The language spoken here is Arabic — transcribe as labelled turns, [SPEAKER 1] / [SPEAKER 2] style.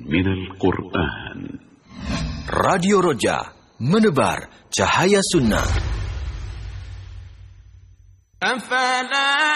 [SPEAKER 1] من القرآن.
[SPEAKER 2] راديو Roja menebar cahaya sunnah.
[SPEAKER 3] أفلا